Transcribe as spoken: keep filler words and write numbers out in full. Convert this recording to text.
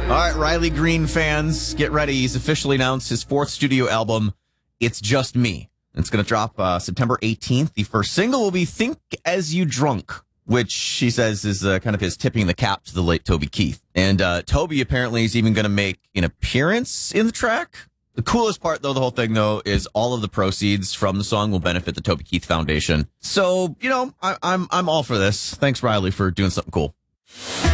All right, Riley Green fans, get ready. He's officially announced his fourth studio album, It's Just Me. It's going to drop uh, September eighteenth. The first single will be Think As You Drunk, which he says is uh, kind of his tipping the cap to the late Toby Keith. And uh, Toby apparently is even going to make an appearance in the track. The coolest part, though, the whole thing, though, is all of the proceeds from the song will benefit the Toby Keith Foundation. So, you know, I, I'm I'm all for this. Thanks, Riley, for doing something cool.